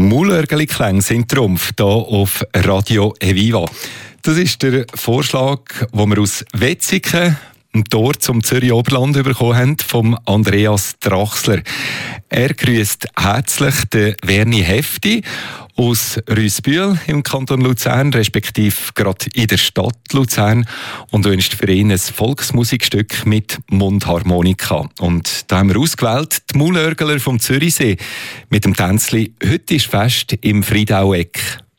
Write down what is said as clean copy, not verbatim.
Maulörgeli-Klänge sind Trumpf hier auf Radio Eviva. Das ist der Vorschlag, den wir aus Wetzikon, dem Tor zum Zürich Oberland, bekommen haben, vom Andreas Drachsler. Er grüßt herzlich den Werni Hefti aus Rüssbühl im Kanton Luzern, respektive gerade in der Stadt Luzern, und wünscht für ihn ein Volksmusikstück mit Mundharmonika. Und da haben wir ausgewählt die Maulörgler vom Zürichsee mit dem Tänzli «Heute ist Fest» im Friedaueck.